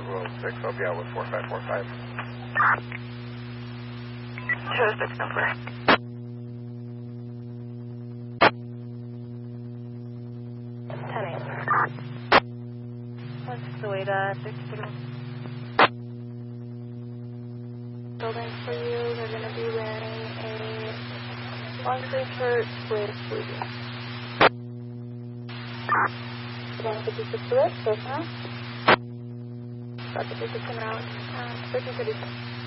206, I'll be out with 4545. 206, no flare. 10-8. Let's wait, 6 building for you. They're going to be wearing a long sleeve shirt with blue jeans. 56 to it, so far. About 56 coming out. 1336.